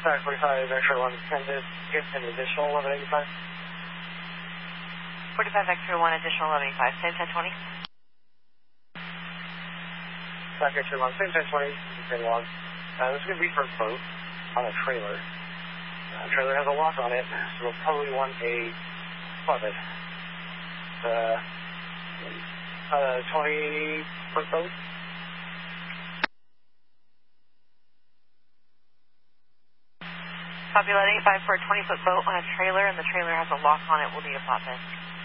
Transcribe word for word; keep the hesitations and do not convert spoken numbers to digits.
Star forty-five, X-ray one, send it, get an additional eleven eighty-five. forty-five X-ray one, additional eleven eighty-five, same ten twenty. Star X-ray one, same ten twenty, same log. Uh, this is going to be for a boat on a trailer. Uh, the trailer has a lock on it, so we'll probably want a bucket. Uh, uh, twenty foot boat. Copy, let eight five for a twenty foot boat on a trailer, and the trailer has a lock on it. We'll need a flatbed.